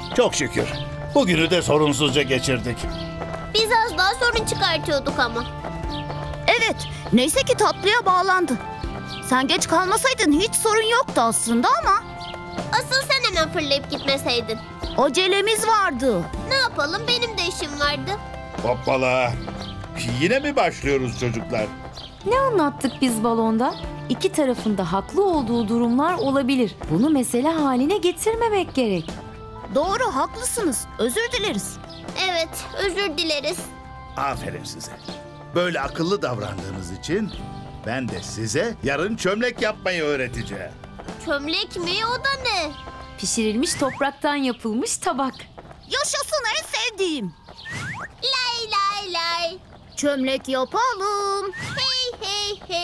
Çok şükür. Bugünü de sorunsuzca geçirdik. Biz az daha sorun çıkartıyorduk ama. Evet, neyse ki tatlıya bağlandı. Sen geç kalmasaydın hiç sorun yoktu aslında ama Asıl sen hemen fırlayıp gitmeseydin. acelemiz vardı. Ne yapalım, benim de işim vardı. Hoppala. Yine mi başlıyoruz çocuklar? Ne anlattık biz balonda? İki tarafında haklı olduğu durumlar olabilir. Bunu mesele haline getirmemek gerek. Doğru, haklısınız. Özür dileriz. Evet, özür dileriz. Aferin size. Böyle akıllı davrandığınız için ben de size yarın çömlek yapmayı öğreteceğim. Çömlek mi, o da ne? Pişirilmiş topraktan yapılmış tabak. Yaşasın, en sevdiğim. Lay lay lay. Çömlek yapalım. Hey hey hey.